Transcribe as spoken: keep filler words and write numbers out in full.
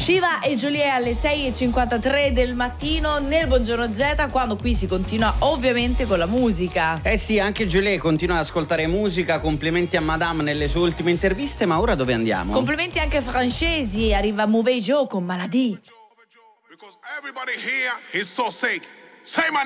Shiva e Jolie alle sei e cinquantatré del mattino nel Buongiorno Z, quando qui si continua ovviamente con la musica. Eh sì, anche Jolie continua ad ascoltare musica. Complimenti a Madame nelle sue ultime interviste. Ma ora dove andiamo? Complimenti anche a Francesi, arriva Mauvais Joe con Maladie. Because everybody here is so sick. Say my